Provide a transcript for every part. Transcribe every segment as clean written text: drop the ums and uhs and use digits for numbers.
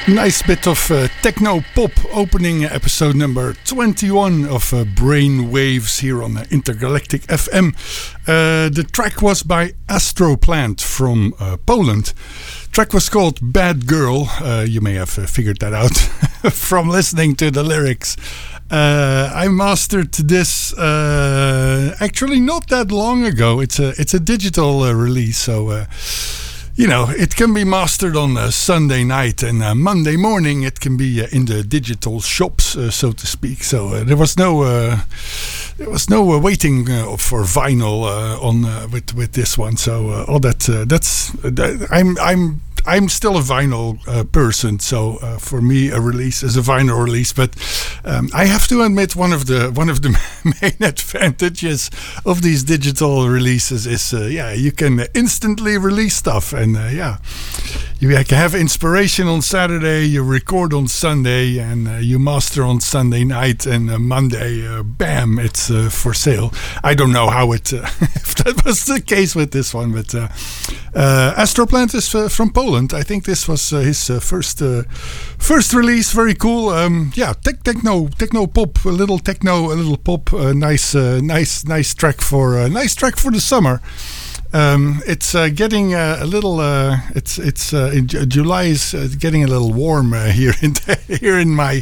Nice bit of techno pop opening episode number 21 of Brain Waves here on Intergalactic FM. The track was by Astroplant from Poland. The track was called Bad Girl. You may have figured that out from listening to the lyrics. I mastered this actually not that long ago. It's a digital release, so you know, it can be mastered on a Sunday night, and Monday morning it can be in the digital shops, so to speak. So there was no waiting for vinyl on with this one. So all that's I'm still a vinyl person, so for me a release is a vinyl release. But I have to admit one of the main advantages of these digital releases is you can instantly release stuff, and you can have inspiration on Saturday, you record on Sunday, and you master on Sunday night, and Monday, bam, it's for sale. I don't know how it if that was the case with this one, but Astroplant is from Poland. I think this was his first release. Very cool. Techno pop, a little techno, a little pop. Nice track for the summer. It's getting a little. It's in July is getting a little warm here in my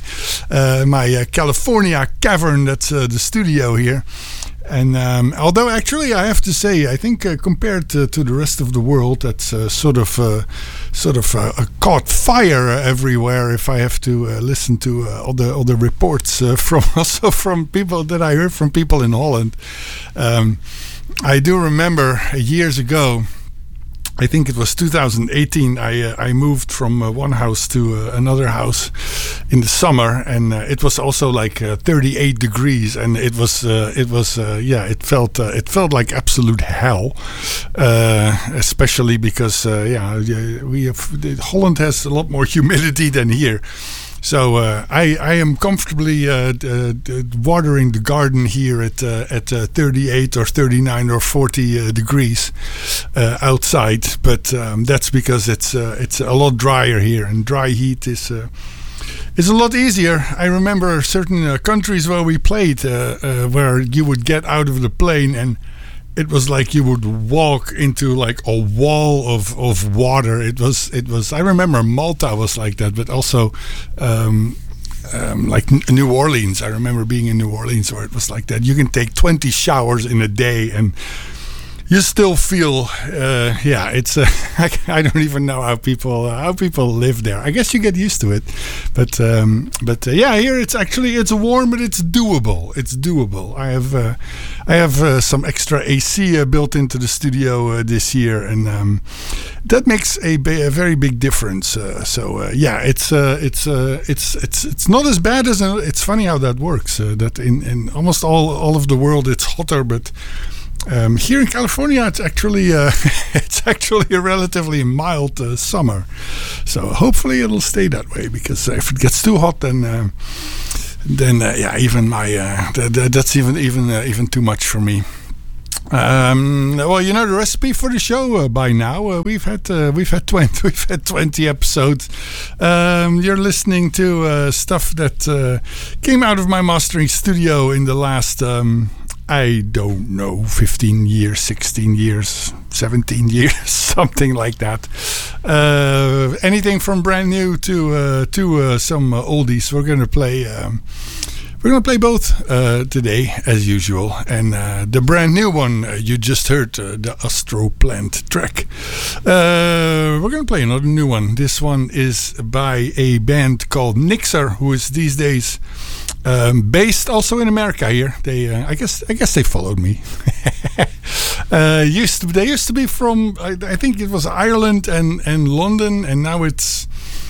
California cavern. That's the studio here. And although actually I have to say, I think compared to the rest of the world, that's sort of caught fire everywhere. If I have to listen to all the reports from people that I heard from people in Holland, I do remember years ago. I think it was 2018. I moved from one house to another house in the summer, and it was also like 38 degrees, and it felt like absolute hell, especially because Holland has a lot more humidity than here. So I am comfortably watering the garden here at 38 or 39 or 40 degrees outside, but that's because it's a lot drier here, and dry heat is a lot easier. I remember certain countries where we played where you would get out of the plane and it was like you would walk into like a wall of water. It was. I remember Malta was like that, but also like New Orleans. I remember being in New Orleans where it was like that. You can take 20 showers in a day and you still feel. It's. I don't even know how people live there. I guess you get used to it, but here it's warm, but it's doable. It's doable. I have some extra AC built into the studio this year, and that makes a very big difference. It's not as bad as it's funny how that works. That in almost all of the world it's hotter, but here in California it's actually a relatively mild summer. So hopefully it'll stay that way, because if it gets too hot, then even my that's even too much for me. Well, you know the recipe for the show by now. We've had 20 episodes. You're listening to stuff that came out of my mastering studio in the last I don't know, 15 years, 16 years, 17 years, something like that. Anything from brand new to some oldies. We're gonna play both today, as usual. And the brand new one you just heard, the Astroplant track. We're going to play another new one. This one is by a band called Nixer, who is these days based also in America here. They, I guess they followed me. They used to be from, I think it was Ireland and London, and now it's...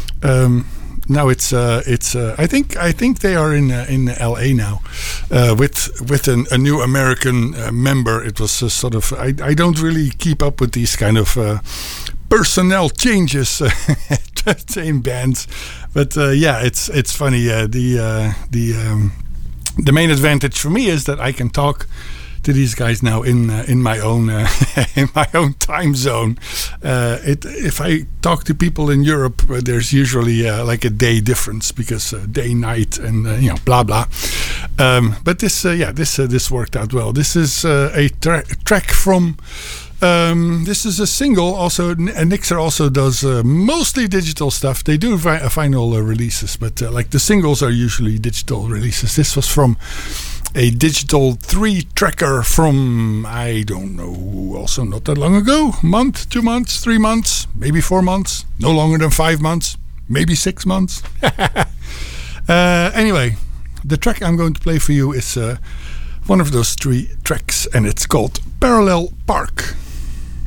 I think they are in LA now, with a new American member. It was sort of I don't really keep up with these kind of personnel changes in bands, but it's funny. The main advantage for me is that I can talk these guys now in my own in my own time zone. If I talk to people in Europe, there's usually like a day difference because day night and blah blah. But this worked out well. This is a track from. This is a single. Also, Nixer also does mostly digital stuff. They do vinyl releases, but like the singles are usually digital releases. This was from a digital 3-tracker from, I don't know, also not that long ago. Month, 2 months, 3 months, maybe 4 months. No longer than 5 months, maybe 6 months. Anyway, the track I'm going to play for you is one of those 3 tracks, and it's called Parallel Park.